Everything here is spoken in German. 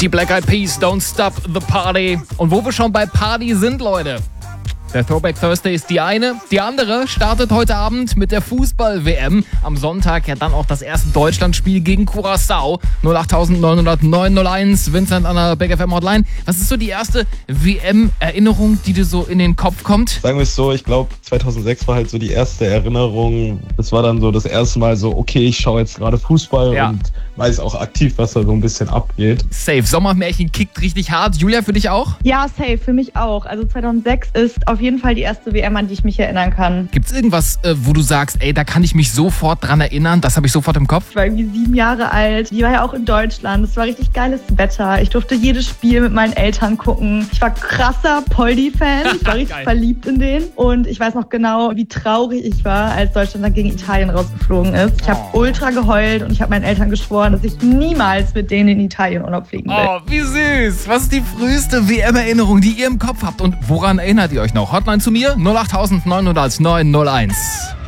Die Black Eyed Peas, Don't Stop the Party. Und wo wir schon bei Party sind, Leute. Der Throwback Thursday ist die eine. Die andere startet heute Abend mit der Fußball-WM. Am Sonntag ja dann auch das erste Deutschlandspiel gegen Curaçao. 08900 Vincent an der Big FM Hotline. Was ist so die erste WM-Erinnerung, die dir so in den Kopf kommt? Sagen wir es so, ich glaube 2006 war halt so die erste Erinnerung. Das war dann so das erste Mal so, okay, ich schaue jetzt gerade Fußball und weiß auch aktiv, was da so ein bisschen abgeht. Safe. Sommermärchen kickt richtig hart. Julia, für dich auch? Ja, safe, für mich auch. Also 2006 ist auf jeden Fall die erste WM, an die ich mich erinnern kann. Gibt's irgendwas, wo du sagst, ey, da kann ich mich sofort dran erinnern, das habe ich sofort im Kopf? Ich war irgendwie 7 Jahre alt. Die war ja auch in Deutschland. Es war richtig geiles Wetter. Ich durfte jedes Spiel mit meinen Eltern gucken. Ich war krasser Poldi-Fan. Ich war richtig verliebt in den. Und ich weiß noch genau, wie traurig ich war, als Deutschland dann gegen Italien rausgeflogen ist. Ich habe ultra geheult und ich habe meinen Eltern geschworen, dass ich niemals mit denen in Italien Urlaub fliegen will. Oh, wie süß. Was ist die früheste WM-Erinnerung, die ihr im Kopf habt? Und woran erinnert ihr euch noch? Hotline zu mir 08900 901.